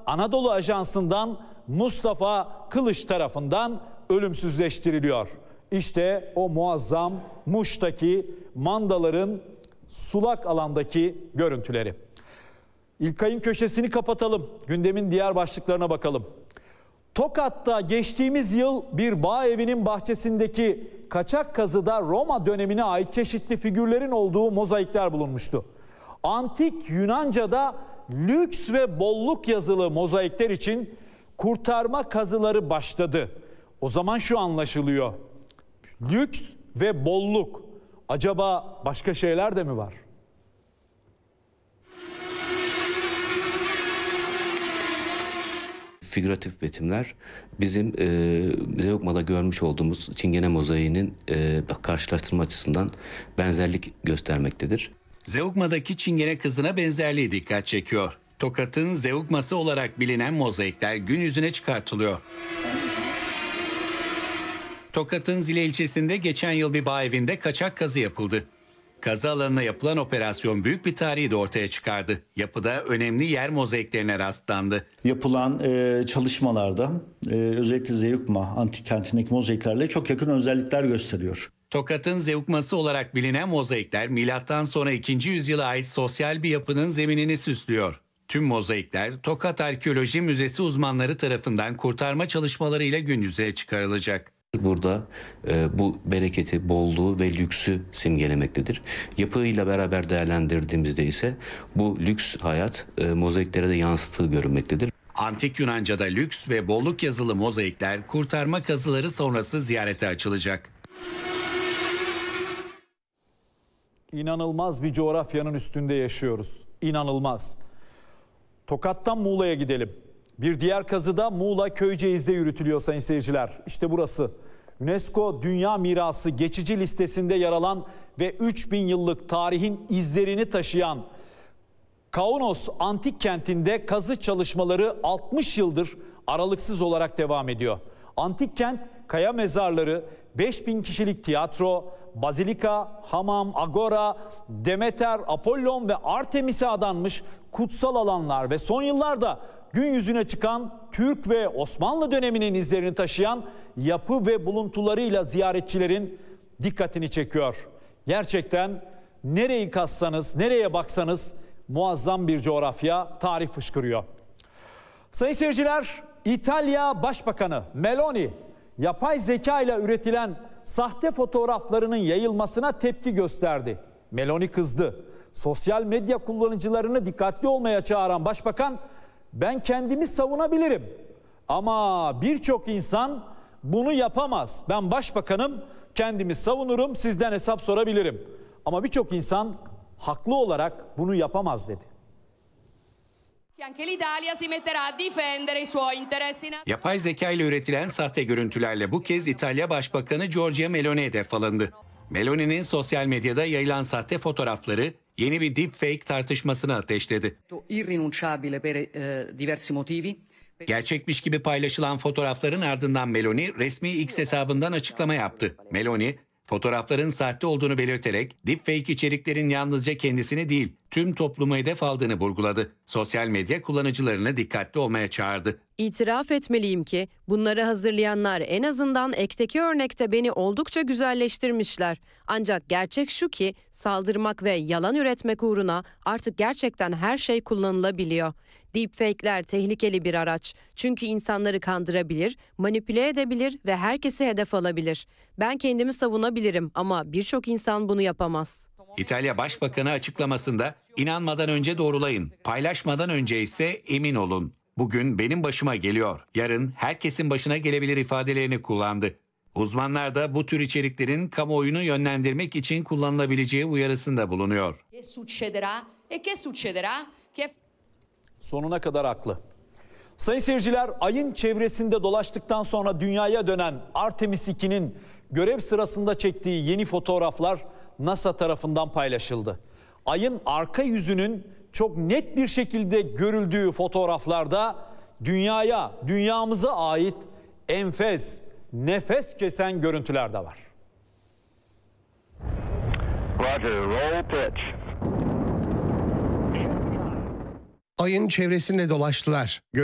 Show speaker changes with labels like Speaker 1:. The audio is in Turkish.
Speaker 1: Anadolu Ajansı'ndan Mustafa Kılıç tarafından ölümsüzleştiriliyor. İşte o muazzam Muş'taki mandaların sulak alandaki görüntüleri. İlkay'ın köşesini kapatalım. Gündemin diğer başlıklarına bakalım. Tokat'ta geçtiğimiz yıl bir bağ evinin bahçesindeki kaçak kazıda Roma dönemine ait çeşitli figürlerin olduğu mozaikler bulunmuştu. Antik Yunanca'da lüks ve bolluk yazılı mozaikler için kurtarma kazıları başladı. O zaman şu anlaşılıyor. Lüks ve bolluk. Acaba başka şeyler de mi var?
Speaker 2: Figüratif betimler bizim Zeugma'da görmüş olduğumuz Çingene mozaiğinin karşılaştırma açısından benzerlik göstermektedir.
Speaker 3: Zeugma'daki Çingene kızına benzerliği dikkat çekiyor. Tokat'ın Zeugma'sı olarak bilinen mozaikler gün yüzüne çıkartılıyor. Tokat'ın Zile ilçesinde geçen yıl bir bağ evinde kaçak kazı yapıldı. Kazı alanına yapılan operasyon büyük bir tarihi de ortaya çıkardı. Yapıda önemli yer mozaiklerine rastlandı.
Speaker 4: Yapılan çalışmalarda özellikle Zeugma antik kentindeki mozaiklerle çok yakın özellikler gösteriyor.
Speaker 3: Tokat'ın Zeugma'sı olarak bilinen mozaikler milattan sonra 2. yüzyıla ait sosyal bir yapının zeminini süslüyor. Tüm mozaikler Tokat Arkeoloji Müzesi uzmanları tarafından kurtarma çalışmalarıyla gün yüzüne çıkarılacak.
Speaker 2: Burada bu bereketi, bolluğu ve lüksü simgelemektedir. Yapıyla beraber değerlendirdiğimizde ise bu lüks hayat mozaiklere de yansıttığı görünmektedir.
Speaker 3: Antik Yunanca'da lüks ve bolluk yazılı mozaikler kurtarma kazıları sonrası ziyarete açılacak.
Speaker 1: İnanılmaz bir coğrafyanın üstünde yaşıyoruz. İnanılmaz. Tokat'tan Muğla'ya gidelim. Bir diğer kazı da Muğla Köyceğiz'de yürütülüyor sayın seyirciler. İşte burası. UNESCO Dünya Mirası geçici listesinde yer alan ve 3000 yıllık tarihin izlerini taşıyan Kaunos Antik Kenti'nde kazı çalışmaları 60 yıldır aralıksız olarak devam ediyor. Antik kent, kaya mezarları, 5000 kişilik tiyatro, bazilika, hamam, agora, Demeter, Apollon ve Artemis'e adanmış kutsal alanlar ve son yıllarda gün yüzüne çıkan Türk ve Osmanlı döneminin izlerini taşıyan yapı ve buluntularıyla ziyaretçilerin dikkatini çekiyor. Gerçekten nereyi kazsanız, nereye baksanız muazzam bir coğrafya, tarih fışkırıyor. Sayın seyirciler, İtalya Başbakanı Meloni, yapay zeka ile üretilen sahte fotoğraflarının yayılmasına tepki gösterdi. Meloni kızdı. Sosyal medya kullanıcılarını dikkatli olmaya çağıran başbakan, ben kendimi savunabilirim ama birçok insan bunu yapamaz. Ben başbakanım, kendimi savunurum, sizden hesap sorabilirim. Ama birçok insan haklı olarak bunu yapamaz dedi.
Speaker 3: Yapay zeka ile üretilen sahte görüntülerle bu kez İtalya Başbakanı Giorgia Meloni hedef alındı. Meloni'nin sosyal medyada yayılan sahte fotoğrafları yeni bir deepfake tartışmasını ateşledi. Gerçekmiş gibi paylaşılan fotoğrafların ardından Meloni resmi X hesabından açıklama yaptı. Meloni, fotoğrafların sahte olduğunu belirterek deepfake içeriklerin yalnızca kendisini değil, tüm toplumu hedef aldığını vurguladı. Sosyal medya kullanıcılarını dikkatli olmaya çağırdı.
Speaker 5: İtiraf etmeliyim ki bunları hazırlayanlar en azından ekteki örnekte beni oldukça güzelleştirmişler. Ancak gerçek şu ki saldırmak ve yalan üretmek uğruna artık gerçekten her şey kullanılabiliyor. Deepfake'ler tehlikeli bir araç. Çünkü insanları kandırabilir, manipüle edebilir ve herkesi hedef alabilir. Ben kendimi savunabilirim ama birçok insan bunu yapamaz.
Speaker 3: İtalya Başbakanı açıklamasında inanmadan önce doğrulayın, paylaşmadan önce ise emin olun. Bugün benim başıma geliyor, yarın herkesin başına gelebilir ifadelerini kullandı. Uzmanlar da bu tür içeriklerin kamuoyunu yönlendirmek için kullanılabileceği uyarısında bulunuyor.
Speaker 1: Sonuna kadar haklı. Sayın seyirciler, ayın çevresinde dolaştıktan sonra dünyaya dönen Artemis 2'nin görev sırasında çektiği yeni fotoğraflar NASA tarafından paylaşıldı. Ayın arka yüzünün çok net bir şekilde görüldüğü fotoğraflarda dünyamıza ait enfes, nefes kesen görüntüler de var.
Speaker 6: Roger, roll pitch.
Speaker 7: Ayın çevresinde dolaştılar.